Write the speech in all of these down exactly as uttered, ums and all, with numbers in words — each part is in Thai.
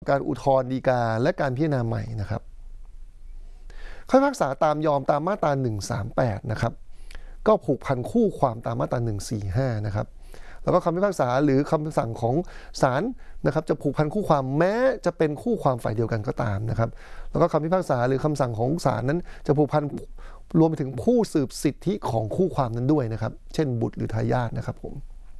การอุทธรณ์ฎีกาและการพิจารณาใหม่นะครับคำพิพากษาตามยอมตามมาตราหนึ่งสามแปดนะครับก็ผูกพันคู่ความตามมาตราหนึ่งสี่ห้านะครับแล้วก็คำพิพากษาหรือคำสั่งของศาลนะครับจะผูกพันคู่ความแม้จะเป็นคู่ความฝ่ายเดียวกันก็ตามนะครับแล้วก็คำพิพากษาหรือคำสั่งของศาลนั้นจะผูกพันรวมไปถึงผู้สืบสิทธิของคู่ความนั้นด้วยนะครับเช่นบุตรหรือทายาทนะครับผม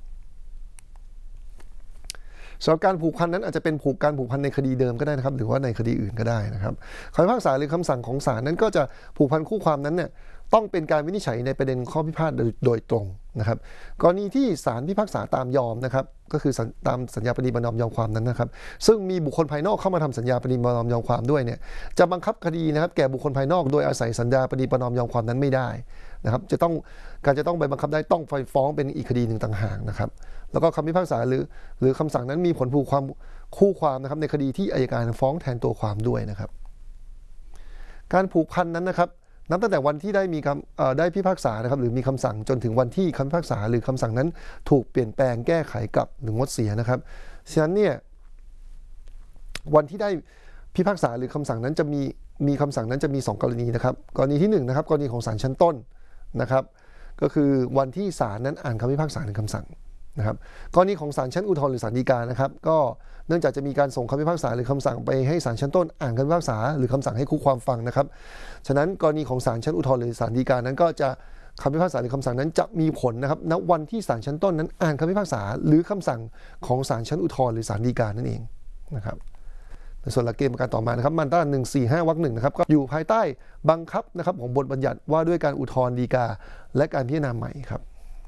สำหรับการผูกพันนั้นอาจจะเป็นผูกการผูกพันในคดีเดิมก็ได้นะครับหรือว่าในคดีอื่นก็ได้นะครับคำพิพากษาหรือคำสั่งของศาลนั้นก็จะผูกพันคู่ความนั้นเนี่ยต้องเป็นการวินิจฉัยในประเด็นข้อพิพาทโดยตรงนะครับกรณีที่ศาลพิพากษาตามยอมนะครับก็คือตามสัญญาปณีประนอมยอมความนั้นนะครับซึ่งมีบุคคลภายนอกเข้ามาทำสัญญาปณีประนอมยอมความด้วยเนี่ยจะบังคับคดีนะครับแก่บุคคลภายนอกโดยอาศัยสัญญาปณีประนอมยอมความนั้นไม่ได้นะครับจะต้องการจะต้องไปบังคับได้ต้องไปฟ้องเป็นอีกคดีหนึ่งต่างหากนะครับแล้วก็คำพิพากษาหรือหรือคำสั่งนั้นมีผลผูกความคู่ความนะครับในคดีที่อัยการฟ้องแทนตัวความด้วยนะครับการผูกพันนั้นนะครับนับตั้งแต่วันที่ได้มีคำได้พิพากษานะครับหรือมีคำสั่งจนถึงวันที่คำพิพากษาหรือคำสั่งนั้นถูกเปลี่ยนแปลงแก้ไขกลับหรืองดเสียนะครับฉะนั้นเนี่ยวันที่ได้พิพากษาหรือคำสั่งนั้นจะมีมีคำสั่งนั้นจะมีสองกรณีนะครับกรณีที่หนึ่งนะครับกรณีของศาลชั้นต้นนะครับก็คือวันที่ศาลนั้นอ่านคำพิพากษาหรือคำสั่งนะครับกรณีของศาลชั้นอุทธรณ์หรือศาลฎีกานะครับก็เนื่องจากจะมีการส่งคำพิพากษาหรือคำสั่งไปให้ศาลชั้นต้นอ่านคำพิพากษาหรือคำสั่งให้คู่ความฟังนะครับฉะนั้นกรณีของศาลชั้นอุทธรณ์หรือศาลฎีกานั้นก็จะคำพิพากษาหรือคำสั่งนั้นจะมีผลนะครับณวันที่ศาลชั้นต้นนั้นอ่านคำพิพากษาหรือคำสั่งของศาลชั้นอุทธรณ์หรือศาลฎีกานั่นเองนะครับในส่วนหลักเกณฑ์ประการต่อมานะครับมาตราหนึ่งสี่ห้าวรรคหนึ่งนะครับก็อยู่ภายใต้บังคับนะครับของบทบัญญัติว่าด้วยการอุทธรณ์ฎีกาและการพิจารณาใหม่ครับ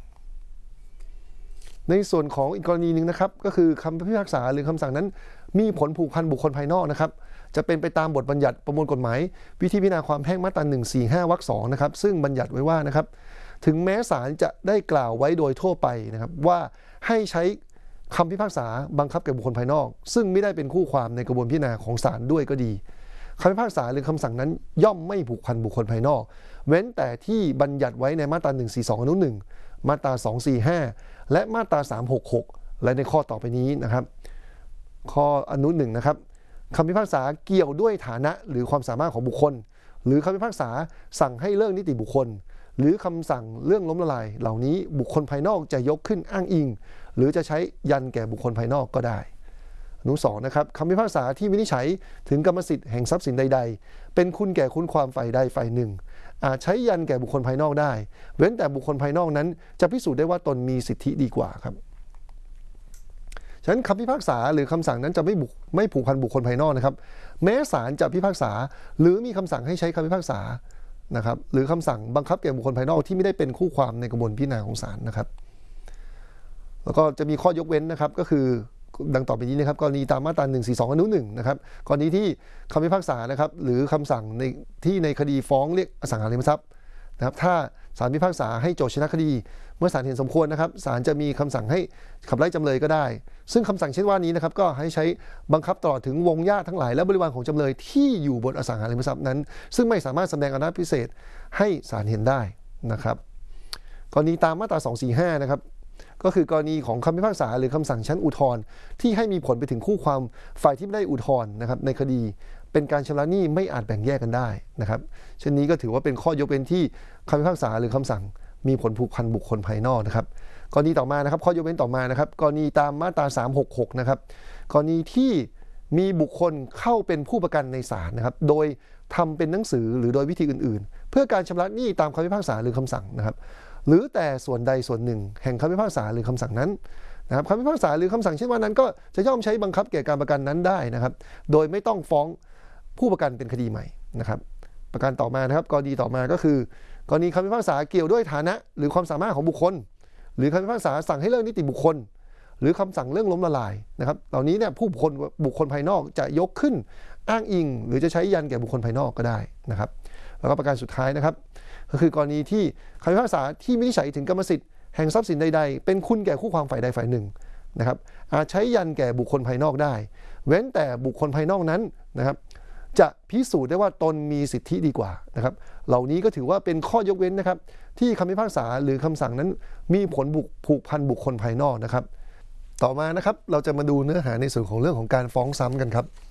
ในส่วนของอีกกรณีหนึ่งนะครับก็คือคำพิพากษาหรือคำสั่งนั้นมีผลผูกพันบุคคลภายนอกนะครับจะเป็นไปตามบทบัญญัติประมวลกฎหมายวิธีพิจารณาความแพ่งมาตราหนึ่งสี่ห้าวรรคสองนะครับซึ่งบัญญัติไว้ว่านะครับถึงแม้ศาลจะได้กล่าวไว้โดยทั่วไปนะครับว่าให้ใช้คำพิพากษาบังคับแก่บุคคลภายนอกซึ่งไม่ได้เป็นคู่ความในกระบวนพิจารณาของศาลด้วยก็ดีคำพิพากษาหรือคำสั่งนั้นย่อมไม่ผูกพันบุคคลภายนอกเว้นแต่ที่บัญญัติไว้ในมาตราหนึ่งสี่สองอนุหนึ่งมาตราสองสี่ห้าและมาตราสามหกหกและในข้อต่อไปนี้นะครับข้ออนุหนึ่งนะครับคำพิพากษาเกี่ยวด้วยฐานะหรือความสามารถของบุคคลหรือคำพิพากษาสั่งให้เลิกนิติบุคคลหรือคำสั่งเรื่องล้มละลายเหล่านี้บุคคลภายนอกจะยกขึ้นอ้างอิงหรือจะใช้ยันแก่บุคคลภายนอกก็ได้อนุสองนะครับคำพิพากษาที่วินิจฉัยถึงกรรมสิทธิ์แห่งทรัพย์สินใดๆเป็นคุณแก่คุณความฝ่ายใดฝ่ายหนึ่งอาจใช้ยันแก่บุคคลภายนอกได้เว้นแต่บุคคลภายนอกนั้นจะพิสูจน์ได้ว่าตนมีสิทธิดีกว่าครับฉะนั้นคำพิพากษาหรือคำสั่งนั้นจะไม่บุไม่ผูกพันบุคคลภายนอกนะครับแม้ศาลจะพิพากษาหรือมีคำสั่งให้ใช้คำพิพากษานะครับหรือคำสั่งบังคับแก่บุคคลภายนอกที่ไม่ได้เป็นคู่ความในกระบวนพิจารณาของศาลนะครับแล้วก็จะมีข้อยกเว้นนะครับก็คือดังต่อไปนี้นะครับกรณีตามมาตราหนึ่งสี่สองอนุหนึ่งนะครับกรณีที่คำพิพากษานะครับหรือคำสั่งในที่ในคดีฟ้องเรียกอสังหาริมทรัพย์นะครับถ้าศาลพิพากษาให้โจทก์ชนะคดีเมื่อศาลเห็นสมควรนะครับศาลจะมีคำสั่งให้ขับไล่จำเลยก็ได้ซึ่งคำสั่งเช่นว่านี้นะครับก็ให้ใช้บังคับตลอดถึงวงญาติทั้งหลายและบริวารของจำเลยที่อยู่บนอสังหาริมทรัพย์นั้นซึ่งไม่สามารถแสดงอำนาจพิเศษให้ศาลเห็นได้นะครับกรณีตามมาตราสองสี่ห้านะครับก็คือกรณีของคำพิพากษาหรือคำสั่งชั้นอุทธรณ์ที่ให้มีผลไปถึงคู่ความฝ่ายที่ไม่ได้อุทธรณ์นะครับในคดีเป็นการชำระหนี้ไม่อาจแบ่งแยกกันได้นะครับเช่นนี้ก็ถือว่าเป็นข้อยกเว้นที่คำพิพากษาหรือคำสั่งมีผลผูกพันบุคคลภายนอกนะครับกรณีต่อมานะครับข้อยกเว้นต่อมานะครับกรณีตามมาตราสามหกหกนะครับกรณีที่มีบุคคลเข้าเป็นผู้ประกันในศาลนะครับโดยทำเป็นหนังสือหรือโดยวิธีอื่นๆเพื่อการชำระหนี้ตามคำพิพากษาหรือคำสั่งนะครับหรือแต่ส่วนใดส่วนหนึ่งแห่งคำพิพากษาหรือคำสั่งนั้นนะครับคำพิพากษาหรือคำสั่งเช่นว่านั้นก็จะย่อมใช้บังคับแก่การประกันนั้นได้นะครับโดยไม่ต้องฟ้องผู้ประกันเป็นคดีใหม่นะครับประการต่อมานะครับกรณีต่อมาก็คือกรณีคำพิพากษาเกี่ยวด้วยฐานะหรือความสามารถของบุคคลหรือคำพิพากษาสั่งให้เลิกนิติบุคคลหรือคำสั่งเรื่องล้มละลายนะครับเหล่านี้เนี่ยผู้บุคคลบุคคลภายนอกจะยกขึ้นอ้างอิงหรือจะใช้ยันแก่บุคคลภายนอกก็ได้นะครับแล้วก็ประการสุดท้ายนะครับก็คือกรณีที่คำพิพากษาที่วินิจฉัยถึงกรรมสิทธิ์แห่งทรัพย์สินใดๆเป็นคุณแก่คู่ความฝ่ายใดฝ่ายหนึ่งนะครับอาจใช้ยันแก่บุคคลภายนอกได้เว้นแต่บุคคลภายนอกนั้นนะครับจะพิสูจน์ได้ว่าตนมีสิทธิดีกว่านะครับเหล่านี้ก็ถือว่าเป็นข้อยกเว้นนะครับที่คำพิพากษาหรือคำสั่งนั้นมีผลผูกพันบุคคลภายนอกนะครับต่อมานะครับเราจะมาดูเนื้อหาในส่วนของเรื่องของการฟ้องซ้ำกันครับ